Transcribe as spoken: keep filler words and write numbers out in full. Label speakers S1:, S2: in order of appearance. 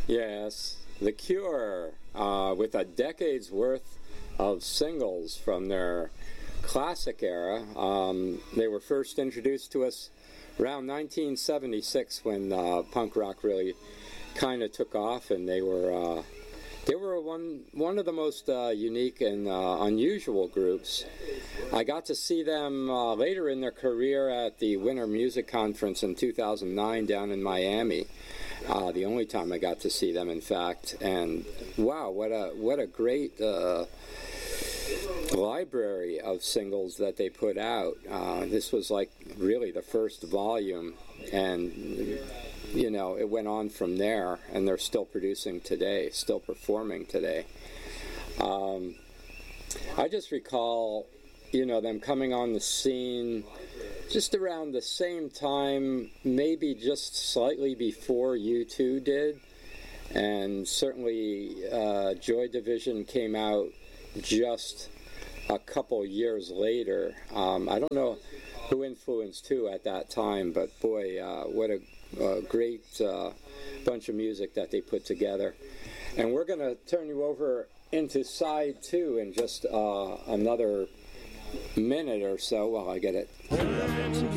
S1: Yes, The Cure, uh, with a decade's worth of singles from their classic era. Um, they were first introduced to us around nineteen seventy-six when uh, punk rock really kind of took off, and they were uh, they were one one of the most uh, unique and uh, unusual groups. I got to see them uh, later in their career at the Winter Music Conference in two thousand nine down in Miami. Uh, the only time I got to see them, in fact, and wow, what a what a great uh, library of singles that they put out. Uh, this was like really the first volume, and you know it went on from there, and they're still producing today, still performing today. Um, I just recall, you know, them coming on the scene just around the same time, maybe just slightly before U two did, and certainly uh, Joy Division came out just a couple years later. Um, I don't know who influenced who at that time, but boy, uh, what a, a great uh, bunch of music that they put together. And we're going to turn you over into side two in just uh, another minute or so while I get it.